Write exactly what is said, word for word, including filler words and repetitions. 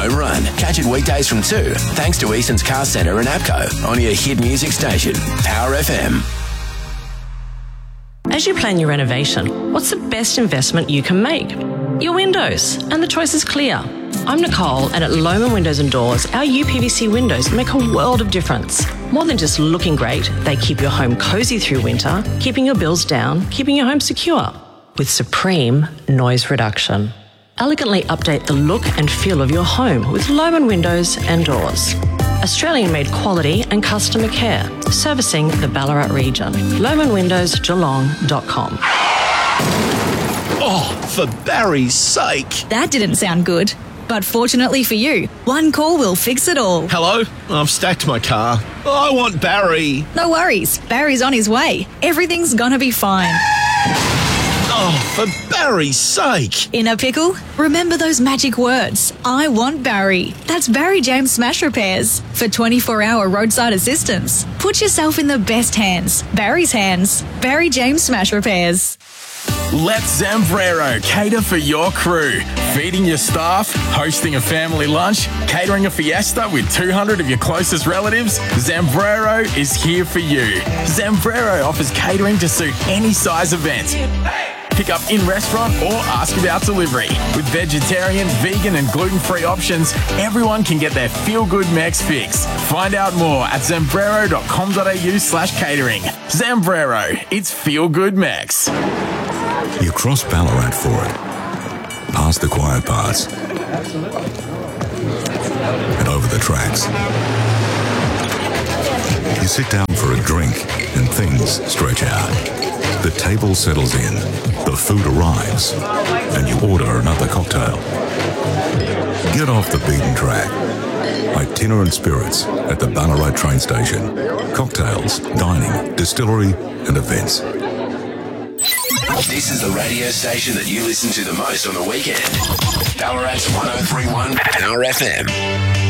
home run. Catch it weekdays from two, thanks to Easton's Car Centre and APCO on your hit music station, Power F M. As you plan your renovation, what's the best investment you can make? Your windows, and the choice is clear. I'm Nicole, and at Lohmann Windows and Doors, our U P V C windows make a world of difference. More than just looking great, they keep your home cosy through winter, keeping your bills down, keeping your home secure, with supreme noise reduction. Elegantly update the look and feel of your home with Lohmann Windows and Doors. Australian-made quality and customer care, servicing the Ballarat region. lohmann windows geelong dot com. Oh, for Barry's sake. That didn't sound good. But fortunately for you, one call will fix it all. Hello? I've stacked my car. I want Barry. No worries. Barry's on his way. Everything's gonna be fine. Oh, for Barry's sake. In a pickle? Remember those magic words. I want Barry. That's Barry James Smash Repairs. For twenty-four hour roadside assistance. Put yourself in the best hands. Barry's hands. Barry James Smash Repairs. Let Zambrero cater for your crew. Feeding your staff, hosting a family lunch, catering a fiesta with two hundred of your closest relatives, Zambrero is here for you. Zambrero offers catering to suit any size event. Pick up in-restaurant or ask about delivery. With vegetarian, vegan and gluten-free options, everyone can get their feel-good Mex fix. Find out more at zambrero dot com dot a u slash catering. Zambrero, it's feel-good Mex. You cross Ballarat for it, past the quiet parts, and over the tracks. You sit down for a drink and things stretch out. The table settles in, the food arrives, and you order another cocktail. Get off the beaten track. Itinerant Spirits at the Ballarat train station. Cocktails, dining, distillery, and events. This is the radio station that you listen to the most on the weekend. Ballarat's one oh three point one Power F M.